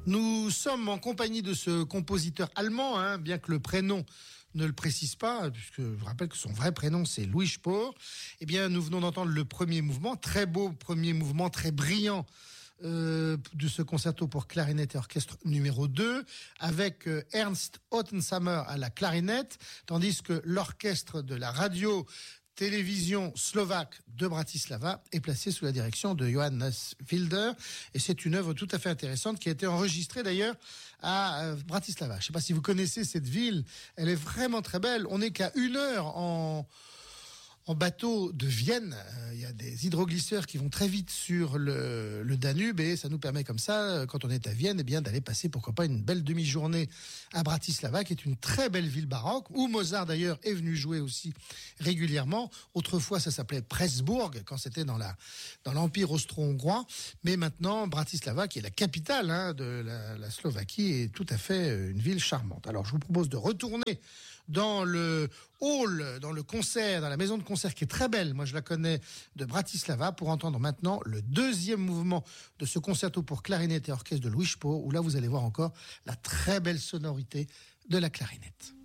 Nous sommes en compagnie de ce compositeur allemand, bien que le prénom ne le précise pas, puisque je vous rappelle que son vrai prénom c'est Louis Spohr. Eh bien, nous venons d'entendre le premier mouvement, très beau premier mouvement, très brillant, de ce concerto pour clarinette et orchestre numéro 2, avec Ernst Ottensamer à la clarinette, tandis que l'orchestre de la radio-télévision slovaque de Bratislava est placé sous la direction de Johannes Wilder. Et c'est une œuvre tout à fait intéressante qui a été enregistrée d'ailleurs à Bratislava. Je ne sais pas si vous connaissez cette ville, elle est vraiment très belle. On n'est qu'à 1 heure en bateau de Vienne. Il y a des hydroglisseurs qui vont très vite sur le Danube et ça nous permet comme ça, quand on est à Vienne, eh bien d'aller passer pourquoi pas une belle demi-journée à Bratislava, qui est une très belle ville baroque, où Mozart d'ailleurs est venu jouer aussi régulièrement. Autrefois ça s'appelait Pressbourg, quand c'était dans l'Empire austro-hongrois, mais maintenant Bratislava, qui est la capitale de la Slovaquie, est tout à fait une ville charmante. Alors je vous propose de retourner dans le hall, dans le concert, dans la maison de concert qui est très belle, moi je la connais, de Bratislava, pour entendre maintenant le deuxième mouvement de ce concerto pour clarinette et orchestre de Louis Spohr, où là vous allez voir encore la très belle sonorité de la clarinette.